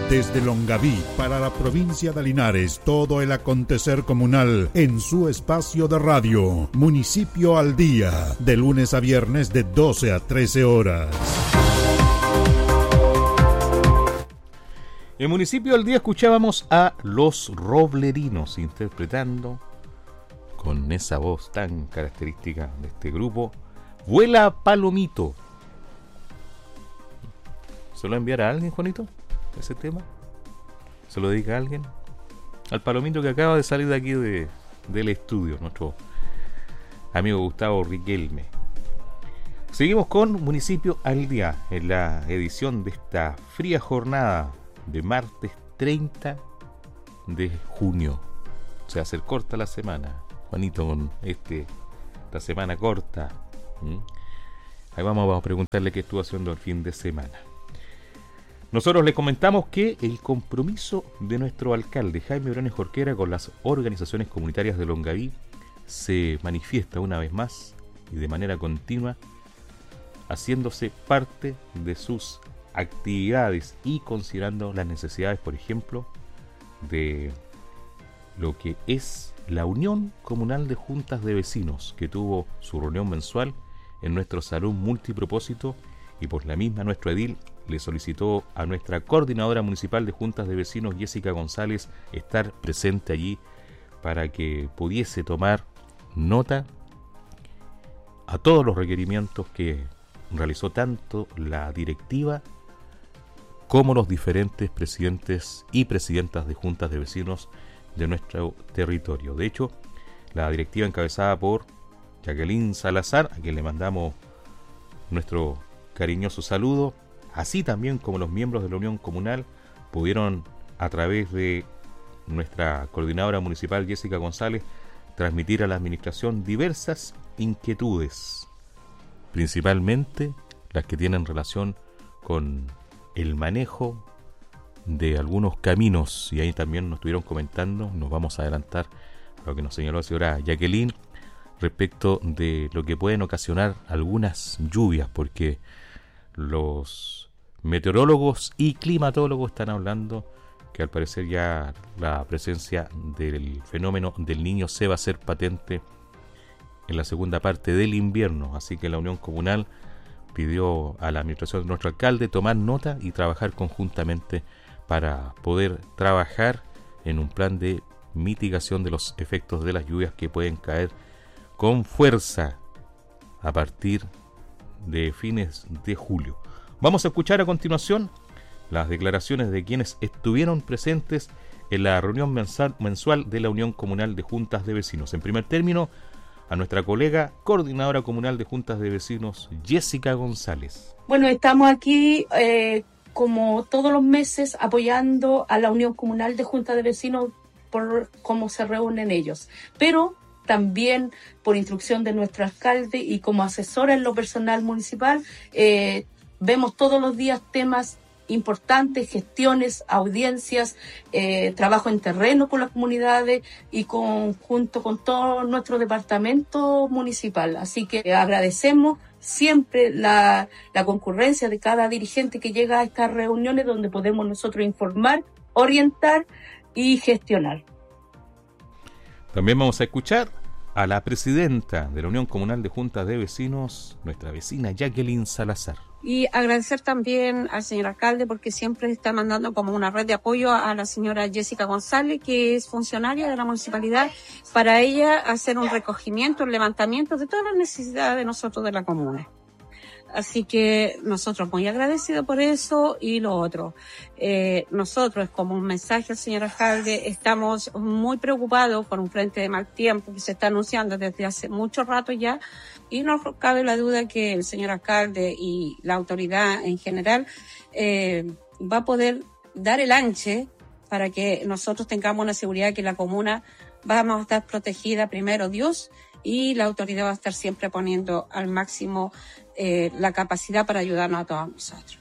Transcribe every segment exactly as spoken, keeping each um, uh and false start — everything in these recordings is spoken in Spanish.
Desde Longaví para la provincia de Linares, todo el acontecer comunal en su espacio de radio. Municipio al Día, de lunes a viernes de doce a trece horas. En Municipio al Día escuchábamos a Los Roblerinos interpretando con esa voz tan característica de este grupo, Vuela Palomito. ¿Se lo enviará a alguien, Juanito, ese tema? ¿Se lo dedica a alguien? Al Palomito que acaba de salir de aquí de, del estudio, nuestro amigo Gustavo Riquelme. Seguimos con Municipio al Día en la edición de esta fría jornada de martes treinta de junio. O sea, hacer corta la semana, Juanito, con este, esta semana corta. ¿Mm? Ahí vamos, vamos a preguntarle qué estuvo haciendo el fin de semana. Nosotros le comentamos que el compromiso de nuestro alcalde Jaime Briones Jorquera con las organizaciones comunitarias de Longaví se manifiesta una vez más y de manera continua, haciéndose parte de sus actividades y considerando las necesidades, por ejemplo, de lo que es la Unión Comunal de Juntas de Vecinos, que tuvo su reunión mensual en nuestro salón multipropósito, y por la misma nuestro edil le solicitó a nuestra coordinadora municipal de Juntas de Vecinos, Jessica González, estar presente allí para que pudiese tomar nota a todos los requerimientos que realizó tanto la directiva como los diferentes presidentes y presidentas de juntas de vecinos de nuestro territorio. De hecho, la directiva encabezada por Jacqueline Salazar, a quien le mandamos nuestro cariñoso saludo, así también como los miembros de la Unión Comunal, pudieron a través de nuestra coordinadora municipal Jessica González transmitir a la administración diversas inquietudes, principalmente las que tienen relación con el manejo de algunos caminos, y ahí también nos estuvieron comentando, nos vamos a adelantar a lo que nos señaló la señora Jacqueline respecto de lo que pueden ocasionar algunas lluvias, porque los meteorólogos y climatólogos están hablando que al parecer ya la presencia del fenómeno del Niño se va a hacer patente en la segunda parte del invierno, así que la Unión Comunal pidió a la administración de nuestro alcalde tomar nota y trabajar conjuntamente para poder trabajar en un plan de mitigación de los efectos de las lluvias que pueden caer con fuerza a partir de fines de julio. Vamos a escuchar a continuación las declaraciones de quienes estuvieron presentes en la reunión mensual de la Unión Comunal de Juntas de Vecinos. En primer término, a nuestra colega coordinadora comunal de Juntas de Vecinos, Jessica González. Bueno, estamos aquí eh, como todos los meses apoyando a la Unión Comunal de Juntas de Vecinos por cómo se reúnen ellos, pero también por instrucción de nuestro alcalde y como asesora en lo personal municipal, eh, vemos todos los días temas importantes, gestiones, audiencias, eh, trabajo en terreno con las comunidades y con, junto con todo nuestro departamento municipal. Así que agradecemos siempre la, la concurrencia de cada dirigente que llega a estas reuniones donde podemos nosotros informar, orientar y gestionar. También vamos a escuchar a la presidenta de la Unión Comunal de Juntas de Vecinos, nuestra vecina Jacqueline Salazar. Y agradecer también al señor alcalde porque siempre está mandando como una red de apoyo a la señora Jessica González, que es funcionaria de la municipalidad, para ella hacer un recogimiento, un levantamiento de todas las necesidades de nosotros de la comuna. Así que nosotros muy agradecidos por eso. Y lo otro, eh, nosotros como un mensaje al señor alcalde, estamos muy preocupados por un frente de mal tiempo que se está anunciando desde hace mucho rato ya, y no cabe la duda que el señor alcalde y la autoridad en general eh, va a poder dar el anche para que nosotros tengamos una seguridad que la comuna vamos a estar protegida, primero Dios, y la autoridad va a estar siempre poniendo al máximo eh, la capacidad para ayudarnos a todos nosotros.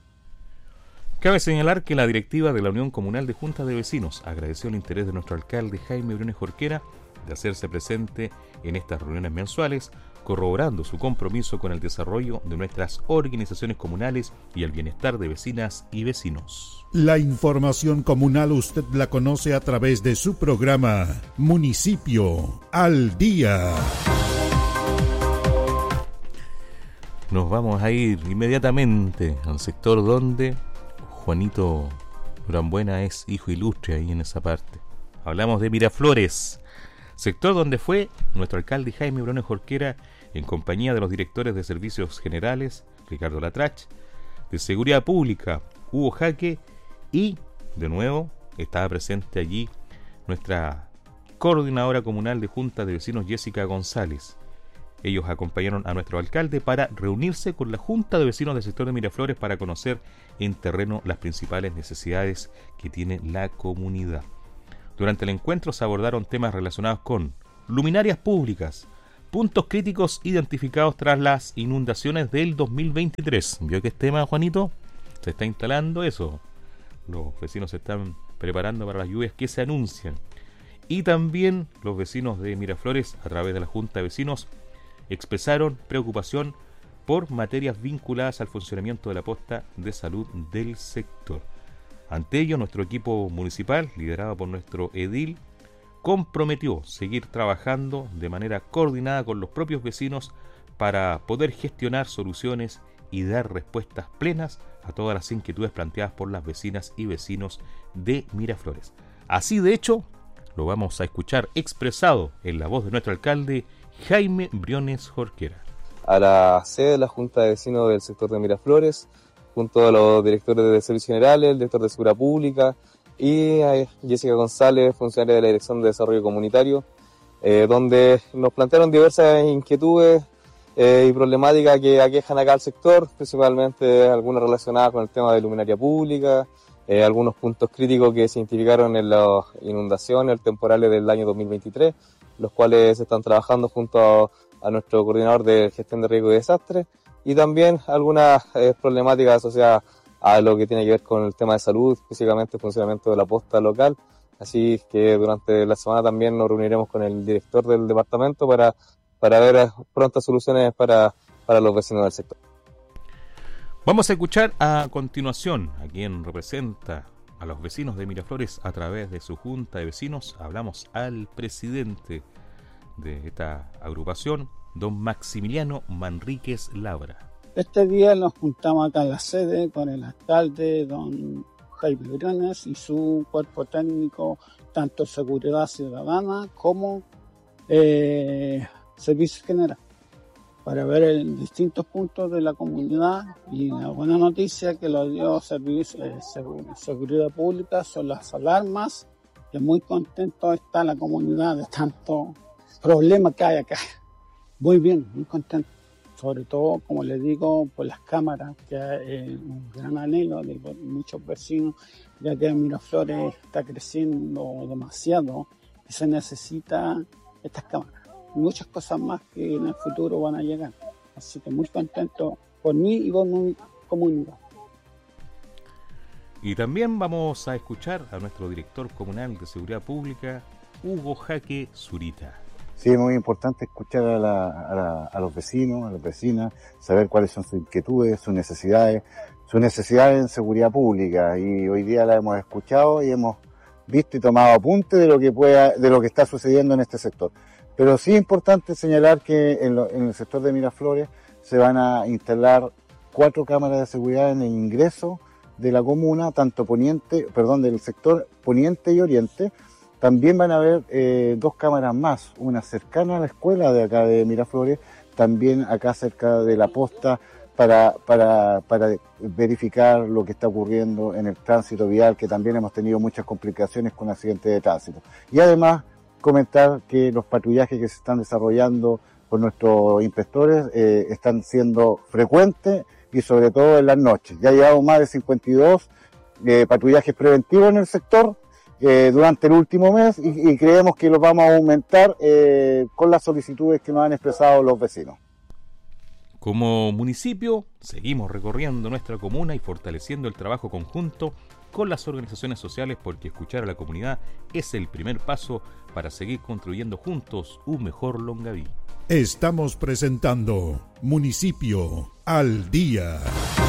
Cabe señalar que la directiva de la Unión Comunal de Juntas de Vecinos agradeció el interés de nuestro alcalde Jaime Briones Jorquera de hacerse presente en estas reuniones mensuales, corroborando su compromiso con el desarrollo de nuestras organizaciones comunales y el bienestar de vecinas y vecinos. La información comunal usted la conoce a través de su programa Municipio al Día. Nos vamos a ir inmediatamente al sector donde Juanito Norambuena es hijo ilustre ahí en esa parte. Hablamos de Miraflores, sector donde fue nuestro alcalde Jaime Briones Jorquera en compañía de los directores de Servicios Generales, Ricardo Latrach, de Seguridad Pública, Hugo Jaque, y de nuevo estaba presente allí nuestra coordinadora comunal de Junta de Vecinos, Jessica González. Ellos acompañaron a nuestro alcalde para reunirse con la Junta de Vecinos del sector de Miraflores para conocer en terreno las principales necesidades que tiene la comunidad. Durante el encuentro se abordaron temas relacionados con luminarias públicas, puntos críticos identificados tras las inundaciones del dos mil veintitrés. ¿Vio qué tema, Juanito? Se está instalando eso. Los vecinos se están preparando para las lluvias que se anuncian. Y también los vecinos de Miraflores, a través de la Junta de Vecinos, expresaron preocupación por materias vinculadas al funcionamiento de la posta de salud del sector. Ante ello, nuestro equipo municipal, liderado por nuestro edil, comprometió seguir trabajando de manera coordinada con los propios vecinos para poder gestionar soluciones y dar respuestas plenas a todas las inquietudes planteadas por las vecinas y vecinos de Miraflores. Así, de hecho, lo vamos a escuchar expresado en la voz de nuestro alcalde Jaime Briones Jorquera. A la sede de la Junta de Vecinos del sector de Miraflores, junto a los directores de Servicios Generales, el director de Seguridad Pública y a Jessica González, funcionaria de la Dirección de Desarrollo Comunitario, eh, donde nos plantearon diversas inquietudes eh, y problemáticas que aquejan acá al sector, principalmente algunas relacionadas con el tema de luminaria pública, eh, algunos puntos críticos que se identificaron en las inundaciones temporales del año dos mil veintitrés, los cuales se están trabajando junto a, a nuestro coordinador de gestión de riesgo y desastres, y también algunas eh, problemáticas asociadas a lo que tiene que ver con el tema de salud, específicamente el funcionamiento de la posta local. Así que durante la semana también nos reuniremos con el director del departamento para, para ver prontas soluciones para, para los vecinos del sector. Vamos a escuchar a continuación a quien representa a los vecinos de Miraflores a través de su Junta de Vecinos. Hablamos al presidente de esta agrupación, don Maximiliano Manríquez Labra. Este día nos juntamos acá en la sede con el alcalde, don Jaime Briones, y su cuerpo técnico, tanto Seguridad Ciudadana como eh, Servicios Generales, para ver en distintos puntos de la comunidad. Y la buena noticia que lo dio Servicio, eh, Seguridad Pública son las alarmas, que muy contento está la comunidad de tantos problemas que hay acá. Muy bien, muy contento. Sobre todo, como les digo, por las cámaras, que es un gran anhelo de muchos vecinos, ya que Miraflores está creciendo demasiado y se necesitan estas cámaras. Muchas cosas más que en el futuro van a llegar. Así que muy contento por mí y por mi comunidad. Y también vamos a escuchar a nuestro director comunal de Seguridad Pública, Hugo Jaque Zurita. Sí, es muy importante escuchar a, la, a, la, a los vecinos, a las vecinas, saber cuáles son sus inquietudes, sus necesidades, sus necesidades en seguridad pública. Y hoy día la hemos escuchado y hemos visto y tomado apunte de lo que pueda, de lo que está sucediendo en este sector. Pero sí es importante señalar que en, lo, en el sector de Miraflores se van a instalar cuatro cámaras de seguridad en el ingreso de la comuna, tanto poniente, perdón, del sector poniente y oriente. También van a haber eh, dos cámaras más, una cercana a la escuela de acá de Miraflores, también acá cerca de la posta, para, para, para verificar lo que está ocurriendo en el tránsito vial, que también hemos tenido muchas complicaciones con accidentes de tránsito. Y además comentar que los patrullajes que se están desarrollando por nuestros inspectores eh, están siendo frecuentes y sobre todo en las noches. Ya llevamos más de cincuenta y dos eh, patrullajes preventivos en el sector Eh, durante el último mes y, y creemos que los vamos a aumentar eh, con las solicitudes que nos han expresado los vecinos. Como municipio, seguimos recorriendo nuestra comuna y fortaleciendo el trabajo conjunto con las organizaciones sociales, porque escuchar a la comunidad es el primer paso para seguir construyendo juntos un mejor Longaví. Estamos presentando Municipio al Día.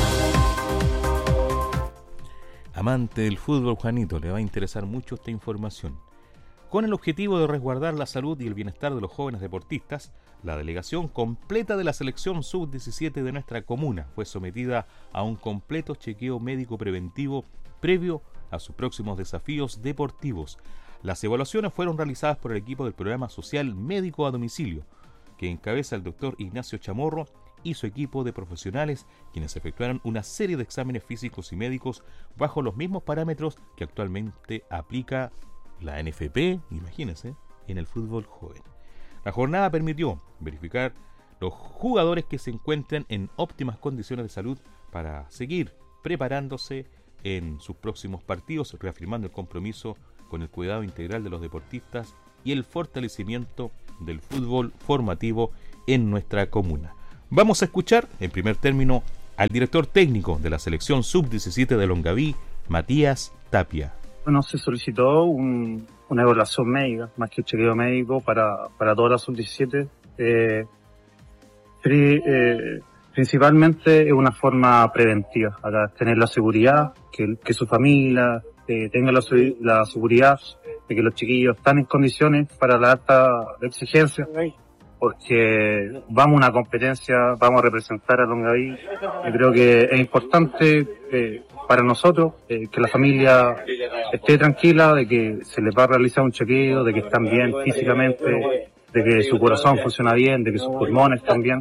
Amante del fútbol, Juanito, le va a interesar mucho esta información. Con el objetivo de resguardar la salud y el bienestar de los jóvenes deportistas, la delegación completa de la selección sub diecisiete de nuestra comuna fue sometida a un completo chequeo médico preventivo previo a sus próximos desafíos deportivos. Las evaluaciones fueron realizadas por el equipo del programa social médico a domicilio, que encabeza el doctor Ignacio Chamorro y su equipo de profesionales, quienes efectuaron una serie de exámenes físicos y médicos bajo los mismos parámetros que actualmente aplica la N F P, imagínense, en el fútbol joven. La jornada permitió verificar los jugadores que se encuentran en óptimas condiciones de salud para seguir preparándose en sus próximos partidos, reafirmando el compromiso con el cuidado integral de los deportistas y el fortalecimiento del fútbol formativo en nuestra comuna. Vamos a escuchar, en primer término, al director técnico de la selección sub diecisiete de Longaví, Matías Tapia. Bueno, se solicitó un, una evaluación médica, más que un chequeo médico para, para toda la sub diecisiete. Eh, pri, eh, principalmente es una forma preventiva, para tener la seguridad, que, que su familia eh, tenga la, la seguridad de que los chiquillos están en condiciones para la alta exigencia, porque vamos a una competencia, vamos a representar a Longaví. Yo creo que es importante eh, para nosotros eh, que la familia esté tranquila de que se les va a realizar un chequeo, de que están bien físicamente, de que su corazón funciona bien, de que sus pulmones están bien.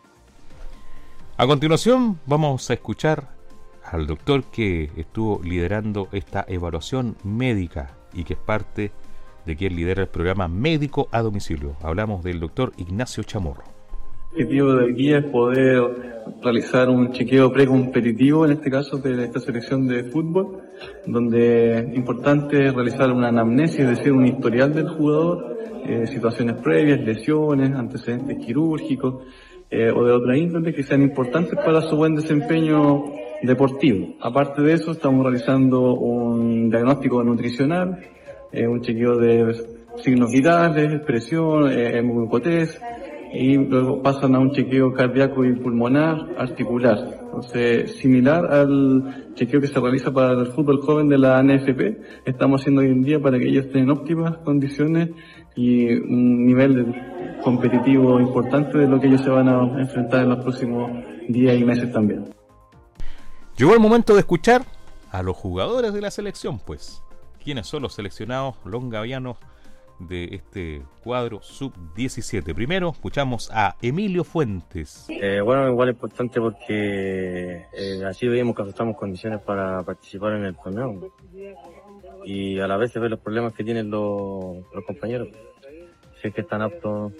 A continuación vamos a escuchar al doctor que estuvo liderando esta evaluación médica y que es parte de quien lidera el programa médico a domicilio. Hablamos del doctor Ignacio Chamorro. El objetivo de aquí es poder realizar un chequeo precompetitivo, en este caso de esta selección de fútbol, donde es importante realizar una anamnesis, es decir, un historial del jugador, eh, situaciones previas, lesiones, antecedentes quirúrgicos eh, o de otra índole que sean importantes para su buen desempeño deportivo. Aparte de eso, estamos realizando un diagnóstico nutricional, eh, un chequeo de signos vitales, presión, eh, hemoglucotest, y luego pasan a un chequeo cardíaco y pulmonar articular. Entonces, similar al chequeo que se realiza para el fútbol joven de la N F P, estamos haciendo hoy en día para que ellos estén en óptimas condiciones y un nivel competitivo importante de lo que ellos se van a enfrentar en los próximos días y meses también. Llegó el momento de escuchar a los jugadores de la selección, pues. ¿Quiénes son los seleccionados longavianos de este cuadro sub diecisiete? Primero escuchamos a Emilio Fuentes. Eh, bueno, igual es importante porque eh, así veíamos que ajustamos condiciones para participar en el torneo y a la vez se ven los problemas que tienen los, los compañeros, si es que están aptos.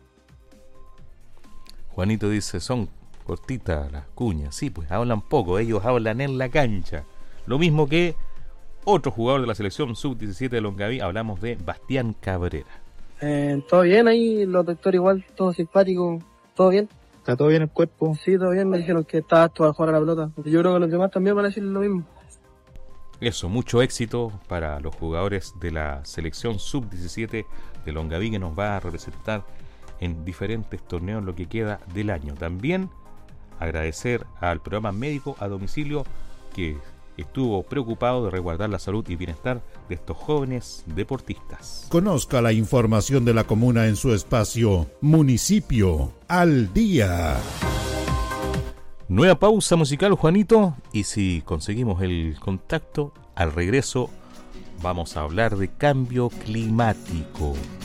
Juanito dice, son cortitas las cuñas. Sí, pues hablan poco, ellos hablan en la cancha. Lo mismo que otro jugador de la selección sub diecisiete de Longaví, hablamos de Bastián Cabrera. Eh, todo bien ahí, los doctores igual, todo simpático, todo bien. ¿Está todo bien el cuerpo? Sí, todo bien, me dijeron que estaba apto para jugar a la pelota. Yo creo que los demás también van a decir lo mismo. Eso, mucho éxito para los jugadores de la selección sub diecisiete de Longaví, que nos va a representar en diferentes torneos lo que queda del año. También agradecer al programa médico a domicilio que estuvo preocupado de resguardar la salud y bienestar de estos jóvenes deportistas. Conozca la información de la comuna en su espacio Municipio al Día. Nueva pausa musical, Juanito, y si conseguimos el contacto, al regreso vamos a hablar de cambio climático.